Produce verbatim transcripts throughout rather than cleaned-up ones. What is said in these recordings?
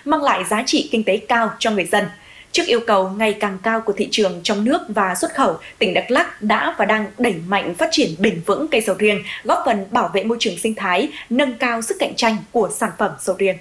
mang lại giá trị kinh tế cao cho người dân. Trước yêu cầu ngày càng cao của thị trường trong nước và xuất khẩu, tỉnh Đắk Lắk đã và đang đẩy mạnh phát triển bền vững cây sầu riêng, góp phần bảo vệ môi trường sinh thái, nâng cao sức cạnh tranh của sản phẩm sầu riêng.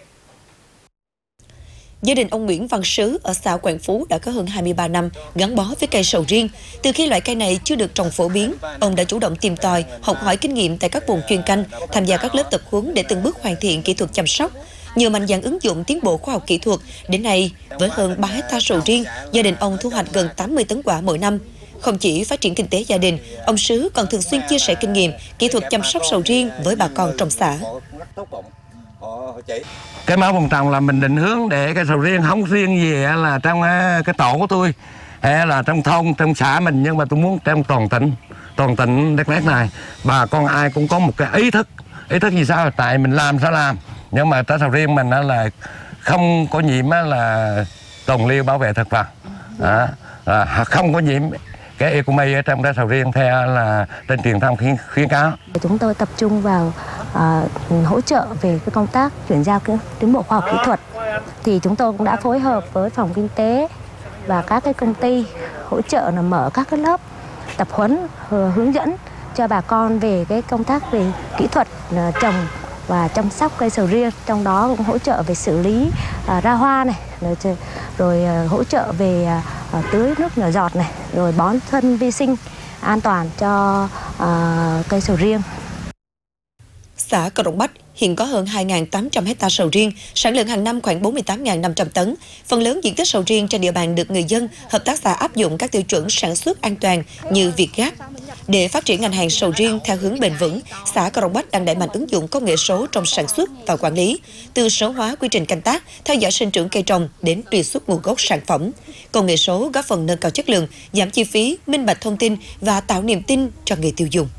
Gia đình ông Nguyễn Văn Sứ ở xã Quảng Phú đã có hơn hai mươi ba năm gắn bó với cây sầu riêng. Từ khi loại cây này chưa được trồng phổ biến, ông đã chủ động tìm tòi, học hỏi kinh nghiệm tại các vùng chuyên canh, tham gia các lớp tập huấn để từng bước hoàn thiện kỹ thuật chăm sóc. Nhờ mạnh dạn ứng dụng tiến bộ khoa học kỹ thuật, đến nay với hơn ba héc ta sầu riêng, gia đình ông thu hoạch gần tám mươi tấn quả mỗi năm. Không chỉ phát triển kinh tế gia đình, ông Sứ còn thường xuyên chia sẻ kinh nghiệm, kỹ thuật chăm sóc sầu riêng với bà con trong xã. Cái mẫu vùng trồng là mình định hướng để cái sầu riêng không riêng gì là trong cái tổ của tôi hay là trong thôn, trong xã mình, nhưng mà tôi muốn trong toàn tỉnh, toàn tỉnh Đắk Lắk này bà con ai cũng có một cái ý thức, ý thức gì sao tại mình làm sao làm, nhưng mà trái sầu riêng mình là không có nhiễm là tồn liêu bảo vệ thực vật, đó, không có nhiễm cái e. coli ở trong trái sầu riêng theo là trên truyền thông khuyến, khuyến cáo. Chúng tôi tập trung vào à, hỗ trợ về cái công tác chuyển giao cái tiến bộ khoa học kỹ thuật. Thì chúng tôi cũng đã phối hợp với phòng kinh tế và các cái công ty hỗ trợ là mở các cái lớp tập huấn hướng dẫn cho bà con về cái công tác về kỹ thuật trồng và chăm sóc cây sầu riêng, trong đó cũng hỗ trợ về xử lý à, ra hoa này, rồi, rồi à, hỗ trợ về à, tưới nước nhỏ giọt này, rồi bón phân vi sinh an toàn cho à, cây sầu riêng. Xã Cầu Rồng Bách hiện có hơn hai nghìn tám trăm héc ta sầu riêng, sản lượng hàng năm khoảng bốn mươi tám nghìn năm trăm tấn. Phần lớn diện tích sầu riêng trên địa bàn được người dân, hợp tác xã áp dụng các tiêu chuẩn sản xuất an toàn như Việt Gáp. Để phát triển ngành hàng sầu riêng theo hướng bền vững, xã Cầu Rồng Bách đang đẩy mạnh ứng dụng công nghệ số trong sản xuất và quản lý, từ số hóa quy trình canh tác, theo dõi sinh trưởng cây trồng đến truy xuất nguồn gốc sản phẩm. Công nghệ số góp phần nâng cao chất lượng, giảm chi phí, minh bạch thông tin và tạo niềm tin cho người tiêu dùng.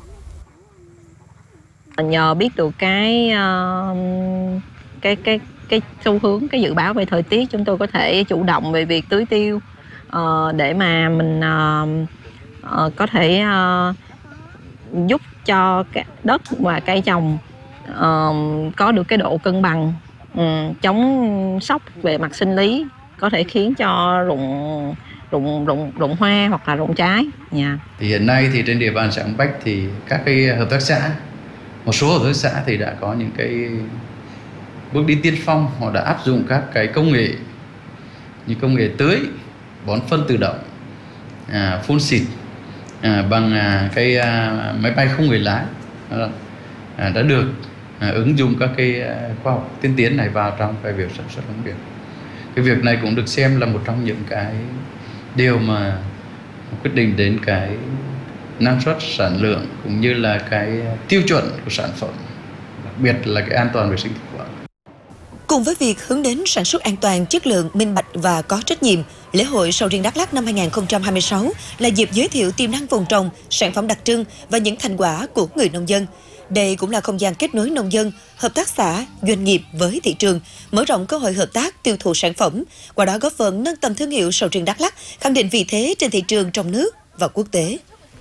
Nhờ biết được cái cái cái cái xu hướng, cái dự báo về thời tiết, chúng tôi có thể chủ động về việc tưới tiêu để mà mình có thể giúp cho cái đất và cây trồng có được cái độ cân bằng, chống sốc về mặt sinh lý, có thể khiến cho rụng rụng rụng rụng hoa hoặc là rụng trái. Yeah. Thì hiện nay thì trên địa bàn xã Bách thì các cái hợp tác xã, một số hợp tác xã thì đã có những cái bước đi tiên phong, họ đã áp dụng các cái công nghệ như công nghệ tưới, bón phân tự động, à, phun xịt à, bằng à, cái à, máy bay không người lái, à, đã được à, ứng dụng các cái à, khoa học tiên tiến này vào trong cái việc sản xuất nông nghiệp. Cái việc này cũng được xem là một trong những cái điều mà quyết định đến cái năng suất, sản lượng cũng như là cái tiêu chuẩn của sản phẩm, đặc biệt là cái an toàn vệ sinh thực phẩm. Cùng với việc hướng đến sản xuất an toàn, chất lượng, minh bạch và có trách nhiệm, lễ hội sầu riêng Đắk Lắk năm hai nghìn không trăm hai mươi sáu là dịp giới thiệu tiềm năng vùng trồng, sản phẩm đặc trưng và những thành quả của người nông dân. Đây cũng là không gian kết nối nông dân, hợp tác xã, doanh nghiệp với thị trường, mở rộng cơ hội hợp tác tiêu thụ sản phẩm, qua đó góp phần nâng tầm thương hiệu sầu riêng Đắk Lắk, khẳng định vị thế trên thị trường trong nước và quốc tế.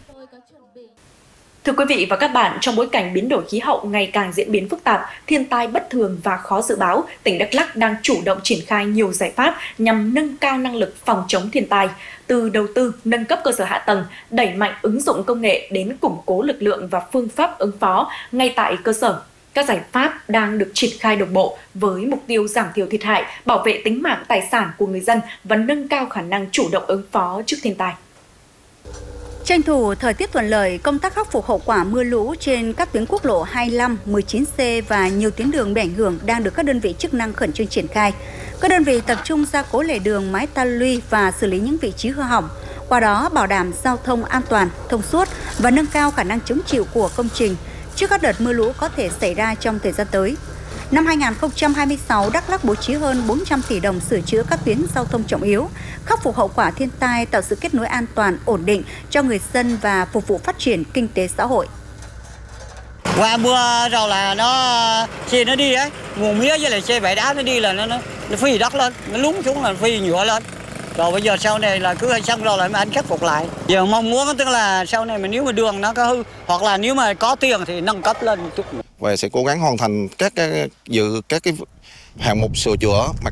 Thưa quý vị và các bạn, trong bối cảnh biến đổi khí hậu ngày càng diễn biến phức tạp, thiên tai bất thường và khó dự báo, tỉnh Đắk Lắk đang chủ động triển khai nhiều giải pháp nhằm nâng cao năng lực phòng chống thiên tai, từ đầu tư, nâng cấp cơ sở hạ tầng, đẩy mạnh ứng dụng công nghệ đến củng cố lực lượng và phương pháp ứng phó ngay tại cơ sở. Các giải pháp đang được triển khai đồng bộ với mục tiêu giảm thiểu thiệt hại, bảo vệ tính mạng tài sản của người dân và nâng cao khả năng chủ động ứng phó trước thiên tai. Tranh thủ thời tiết thuận lợi, công tác khắc phục hậu quả mưa lũ trên các tuyến quốc lộ hai mươi lăm, mười chín C và nhiều tuyến đường bị ảnh hưởng đang được các đơn vị chức năng khẩn trương triển khai. Các đơn vị tập trung gia cố lề đường, mái ta luy và xử lý những vị trí hư hỏng, qua đó bảo đảm giao thông an toàn, thông suốt và nâng cao khả năng chống chịu của công trình trước các đợt mưa lũ có thể xảy ra trong thời gian tới. Năm hai nghìn không trăm hai mươi sáu, Đắk Lắk bố trí hơn bốn trăm tỷ đồng sửa chữa các tuyến giao thông trọng yếu, khắc phục hậu quả thiên tai, tạo sự kết nối an toàn, ổn định cho người dân và phục vụ phát triển kinh tế xã hội. Qua mưa rồi là nó xe nó đi ấy, nguồn mía với lại xe bãi đá nó đi là nó, nó, nó phi đất lên, nó lún xuống là phi nhựa lên. Rồi bây giờ sau này là cứ hay xong rồi lại mà anh khắc phục lại. Giờ mong muốn tức là sau này mà nếu mà đường nó có hư hoặc là nếu mà có tiền thì nâng cấp lên một chút. Và sẽ cố gắng hoàn thành các cái dự các cái hạng mục sửa chữa mặt